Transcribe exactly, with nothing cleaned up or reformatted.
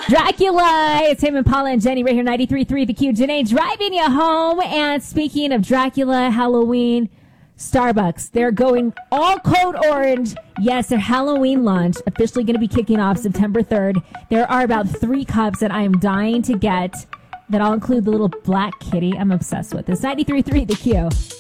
Dracula. It's him and Paula and Jenny right here, ninety-three point three The Q. Janae driving you home. And speaking of Dracula, Halloween, Starbucks, they're going all code orange. Yes, their Halloween launch officially going to be kicking off September third. There are about three cups that I am dying to get that I'll include the little black kitty I'm obsessed with. It's ninety-three point three The Q.